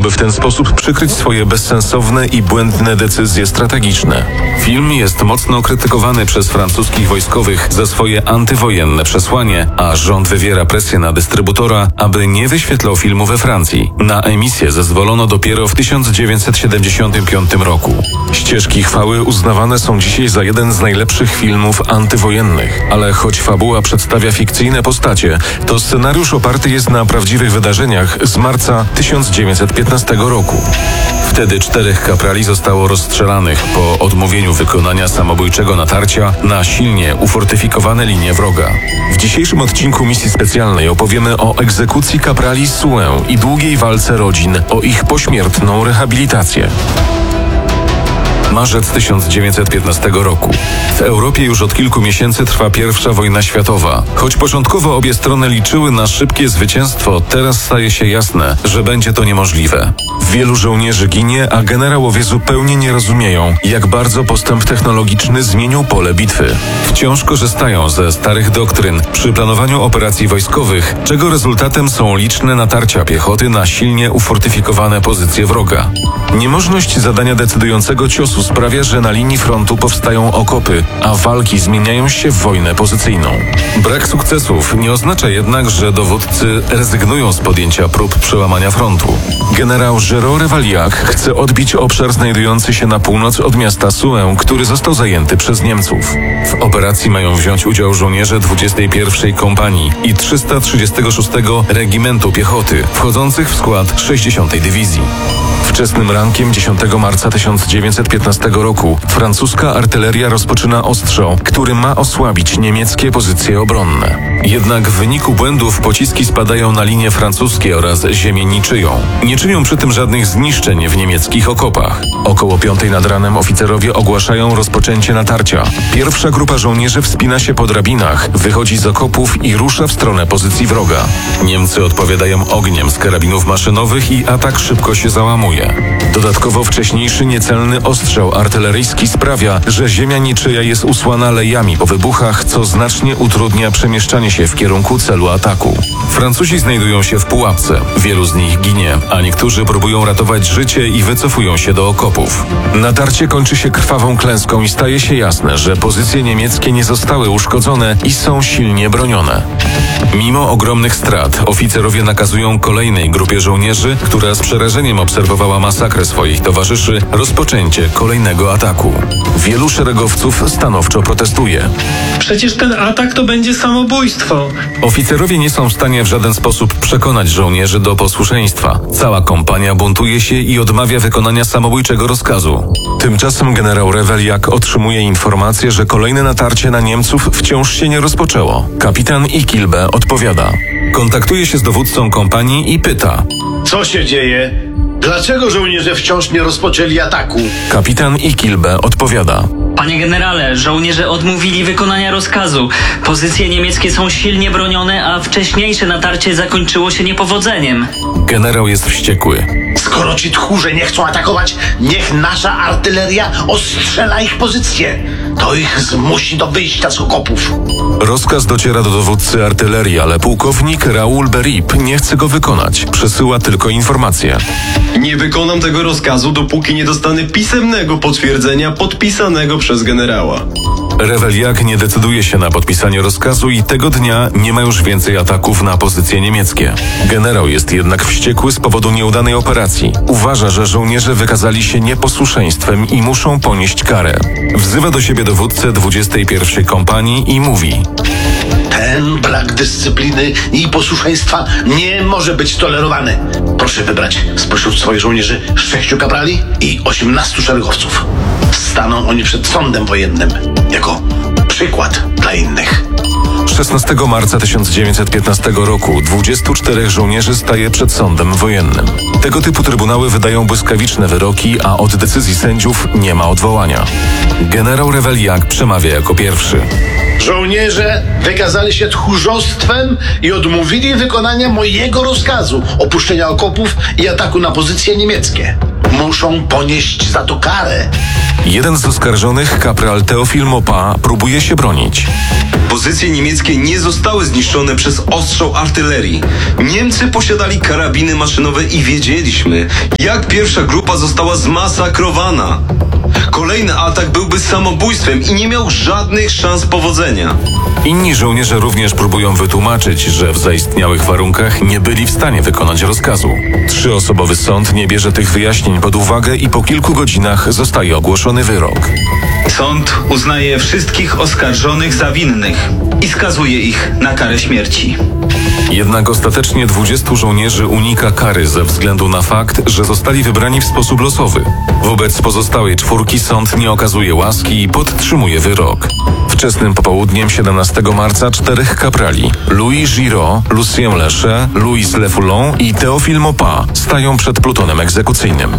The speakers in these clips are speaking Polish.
aby w ten sposób przykryć swoje bezsensowne i błędne decyzje strategiczne. Film jest mocno krytykowany przez francuskich wojskowych za swoje antywojenne przesłanie, a rząd wywiera presję na dystrybutora, aby nie wyświetlał filmu we Francji. Na emisję zezwolono dopiero w 1975 roku. Ścieżki chwały uznawane są dzisiaj za jeden z najlepszych filmów antywojennych, ale choć fabuła przedstawia fikcyjne postacie, to scenariusz oparty jest na prawdziwych wydarzeniach z marca 1915 roku. Wtedy 4 kaprali zostało rozstrzelanych po odmówieniu wykonania samobójczego natarcia na silnie ufortyfikowane linie wroga. W dzisiejszym odcinku Misji Specjalnej opowiemy o egzekucji kaprali Soult i długiej walce rodzin o ich pośmiertną rehabilitację. Marzec 1915 roku. W Europie już od kilku miesięcy trwa I wojna światowa. Choć początkowo obie strony liczyły na szybkie zwycięstwo, teraz staje się jasne, że będzie to niemożliwe. Wielu żołnierzy ginie, a generałowie zupełnie nie rozumieją, jak bardzo postęp technologiczny zmienił pole bitwy. Wciąż korzystają ze starych doktryn przy planowaniu operacji wojskowych, czego rezultatem są liczne natarcia piechoty na silnie ufortyfikowane pozycje wroga. Niemożność zadania decydującego ciosu sprawia, że na linii frontu powstają okopy, a walki zmieniają się w wojnę pozycyjną. Brak sukcesów nie oznacza jednak, że dowódcy rezygnują z podjęcia prób przełamania frontu. Generał Géraud Revalliac chce odbić obszar znajdujący się na północ od miasta Soult, który został zajęty przez Niemców. W operacji mają wziąć udział żołnierze 21. Kompanii i 336 Regimentu Piechoty, wchodzących w skład 60. Dywizji. Wczesnym rankiem 10 marca 1915 roku francuska artyleria rozpoczyna ostrzał, który ma osłabić niemieckie pozycje obronne. Jednak w wyniku błędów pociski spadają na linie francuskie oraz ziemię niczyją. Nie czynią przy tym żadnych zniszczeń w niemieckich okopach. Około 5 nad ranem oficerowie ogłaszają rozpoczęcie natarcia. Pierwsza grupa żołnierzy wspina się po drabinach, wychodzi z okopów i rusza w stronę pozycji wroga. Niemcy odpowiadają ogniem z karabinów maszynowych i atak szybko się załamuje. Dodatkowo wcześniejszy niecelny ostrzał artyleryjski sprawia, że ziemia niczyja jest usłana lejami po wybuchach, co znacznie utrudnia przemieszczanie się w kierunku celu ataku. Francuzi znajdują się w pułapce. Wielu z nich ginie, a niektórzy próbują ratować życie i wycofują się do okopów. Natarcie kończy się krwawą klęską i staje się jasne, że pozycje niemieckie nie zostały uszkodzone i są silnie bronione. Mimo ogromnych strat, oficerowie nakazują kolejnej grupie żołnierzy, która z przerażeniem obserwowała masakrę swoich towarzyszy, rozpoczęcie kolejnego ataku. Wielu szeregowców stanowczo protestuje. Przecież ten atak to będzie samobójstwo. Oficerowie nie są w stanie w żaden sposób przekonać żołnierzy do posłuszeństwa. Cała kompania buntuje się i odmawia wykonania samobójczego rozkazu. Tymczasem generał Revalliac otrzymuje informację, że kolejne natarcie na Niemców wciąż się nie rozpoczęło. Kapitan Ikilbe odpowiada. Kontaktuje się z dowódcą kompanii i pyta: co się dzieje? Dlaczego żołnierze wciąż nie rozpoczęli ataku? Kapitan Ikilbe odpowiada: Panie generale, żołnierze odmówili wykonania rozkazu. Pozycje niemieckie są silnie bronione, a wcześniejsze natarcie zakończyło się niepowodzeniem. Generał jest wściekły. Skoro ci tchórze nie chcą atakować, niech nasza artyleria ostrzela ich pozycje. To ich zmusi do wyjścia z okopów. Rozkaz dociera do dowódcy artylerii, ale pułkownik Raoul Berip nie chce go wykonać. Przesyła tylko informację. Nie wykonam tego rozkazu, dopóki nie dostanę pisemnego potwierdzenia podpisanego przez generała. Revalliac nie decyduje się na podpisanie rozkazu i tego dnia nie ma już więcej ataków na pozycje niemieckie. Generał jest jednak wściekły z powodu nieudanej operacji. Uważa, że żołnierze wykazali się nieposłuszeństwem i muszą ponieść karę. Wzywa do siebie dowódcę 21. Kompanii i mówi: ten brak dyscypliny i posłuszeństwa nie może być tolerowany. Proszę wybrać spośród swoich żołnierzy 6 kaprali i 18 szeregowców. Staną oni przed sądem wojennym jako przykład dla innych. 16 marca 1915 roku 24 żołnierzy staje przed sądem wojennym. Tego typu trybunały wydają błyskawiczne wyroki, a od decyzji sędziów nie ma odwołania. Generał Revalliac przemawia jako pierwszy. Żołnierze wykazali się tchórzostwem i odmówili wykonania mojego rozkazu opuszczenia okopów i ataku na pozycje niemieckie. muszą ponieść za to karę. Jeden z oskarżonych, kapral Teofil Mopa, próbuje się bronić. Pozycje niemieckie nie zostały zniszczone przez ostrzał artylerii. Niemcy posiadali karabiny maszynowe i wiedzieliśmy, jak pierwsza grupa została zmasakrowana. Kolejny atak byłby samobójstwem i nie miał żadnych szans powodzenia. Inni żołnierze również próbują wytłumaczyć, że w zaistniałych warunkach nie byli w stanie wykonać rozkazu. 3-osobowy sąd nie bierze tych wyjaśnień pod uwagę i po kilku godzinach zostaje ogłoszony wyrok. Sąd uznaje wszystkich oskarżonych za winnych i skazuje ich na karę śmierci. Jednak ostatecznie 20 żołnierzy unika kary ze względu na fakt, że zostali wybrani w sposób losowy. Wobec pozostałej 4 sąd nie okazuje łaski i podtrzymuje wyrok. Wczesnym popołudniem 17 marca 4 kaprali Louis Giraud, Lucien Leche, Louis Le Foulon i Teofil Mopa stają przed plutonem egzekucyjnym.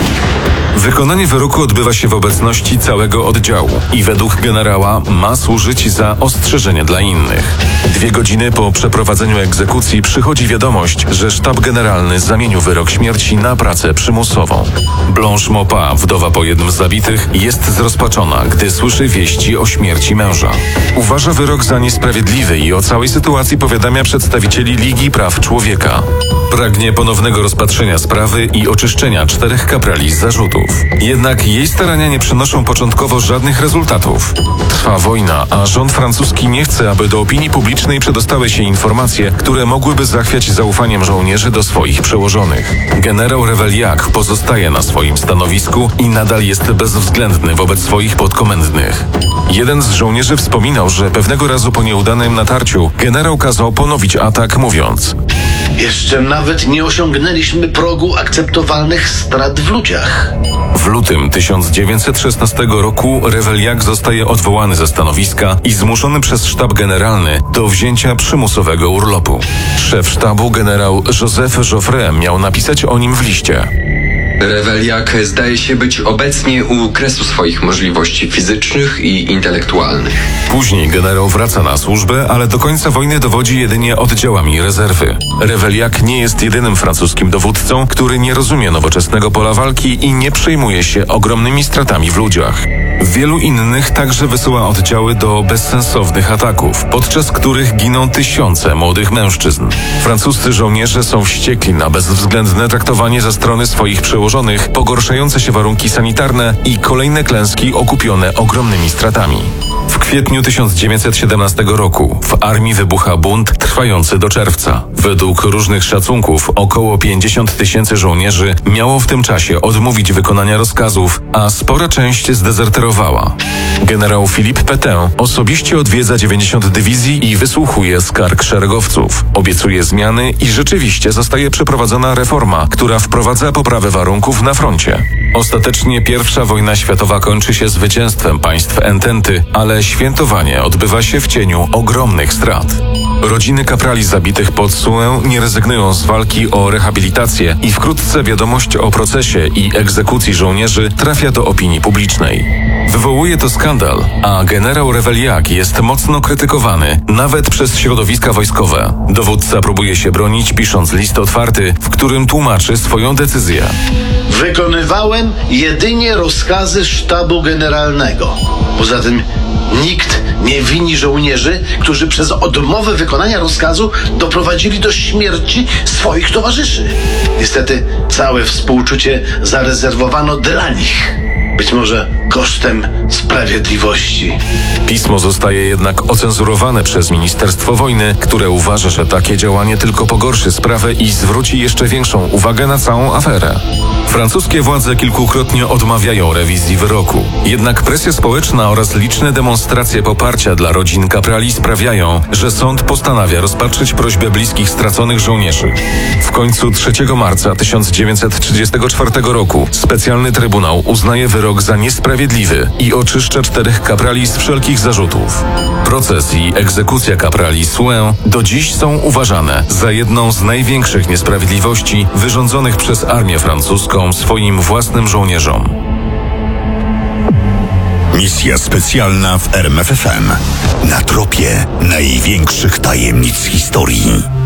Wykonanie wyroku odbywa się w obecności całego oddziału i według generała ma służyć za ostrzeżenie dla innych. 2 godziny po przeprowadzeniu egzekucji przychodzi wiadomość, że sztab generalny zamienił wyrok śmierci na pracę przymusową. Blanche Mopa, wdowa po jednym z zabitych, jest zrozpaczona, gdy słyszy wieści o śmierci męża. Uważa wyrok za niesprawiedliwy i o całej sytuacji powiadamia przedstawicieli Ligi Praw Człowieka. Pragnie ponownego rozpatrzenia sprawy i oczyszczenia 4 kaprali z zarzutów. Jednak jej starania nie przynoszą początkowo żadnych rezultatów. Trwa wojna, a rząd francuski nie chce, aby do opinii publicznej przedostały się informacje, które mogłyby zachwiać zaufaniem żołnierzy do swoich przełożonych. Generał Revelliac pozostaje na swoim stanowisku i nadal jest bezwzględny wobec swoich podkomendnych. Jeden z żołnierzy wspominał, że pewnego razu po nieudanym natarciu generał kazał ponowić atak, mówiąc: Jeszcze nawet nie osiągnęliśmy progu akceptowalnych strat w ludziach. W lutym 1916 roku Revelliac zostaje odwołany ze stanowiska i zmuszony przez sztab generalny do wzięcia przymusowego urlopu. Szef sztabu generał Joseph Joffre miał napisać o nim w liście: Revelliac zdaje się być obecnie u kresu swoich możliwości fizycznych i intelektualnych. Później generał wraca na służbę, ale do końca wojny dowodzi jedynie oddziałami rezerwy. Revelliac nie jest jedynym francuskim dowódcą, który nie rozumie nowoczesnego pola walki i nie przejmuje się ogromnymi stratami w ludziach. Wielu innych także wysyła oddziały do bezsensownych ataków, podczas których giną tysiące młodych mężczyzn. Francuscy żołnierze są wściekli na bezwzględne traktowanie ze strony swoich przełożonych, pogorszające się warunki sanitarne i kolejne klęski okupione ogromnymi stratami. W kwietniu 1917 roku w armii wybucha bunt trwający do czerwca. Według różnych szacunków około 50 000 żołnierzy miało w tym czasie odmówić wykonania rozkazów, a spora część zdezerterowała. Generał Philippe Pétain osobiście odwiedza 90 dywizji i wysłuchuje skarg szeregowców. Obiecuje zmiany i rzeczywiście zostaje przeprowadzona reforma, która wprowadza poprawę warunków na froncie. Ostatecznie I wojna światowa kończy się zwycięstwem państw Ententy, ale świętowanie odbywa się w cieniu ogromnych strat. Rodziny kaprali zabitych pod Souën nie rezygnują z walki o rehabilitację i wkrótce wiadomość o procesie i egzekucji żołnierzy trafia do opinii publicznej. Wywołuje to skandal, a generał Revelliac jest mocno krytykowany, nawet przez środowiska wojskowe. Dowódca próbuje się bronić, pisząc list otwarty, w którym tłumaczy swoją decyzję. Wykonywałem jedynie rozkazy sztabu generalnego. Poza tym nikt nie wini żołnierzy, którzy przez odmowę wykonania rozkazu doprowadzili do śmierci swoich towarzyszy. Niestety całe współczucie zarezerwowano dla nich. Być może kosztem sprawiedliwości. Pismo zostaje jednak ocenzurowane przez Ministerstwo Wojny, które uważa, że takie działanie tylko pogorszy sprawę i zwróci jeszcze większą uwagę na całą aferę. Francuskie władze kilkukrotnie odmawiają rewizji wyroku. Jednak presja społeczna oraz liczne demonstracje poparcia dla rodzin kaprali sprawiają, że sąd postanawia rozpatrzyć prośbę bliskich straconych żołnierzy. W końcu 3 marca 1934 roku specjalny trybunał uznaje wyrok za niesprawiedliwy i oczyszcza 4 kaprali z wszelkich zarzutów. Proces i egzekucja kaprali Souën do dziś są uważane za jedną z największych niesprawiedliwości wyrządzonych przez armię francuską swoim własnym żołnierzom. Misja specjalna w RMFFM. Na tropie największych tajemnic historii.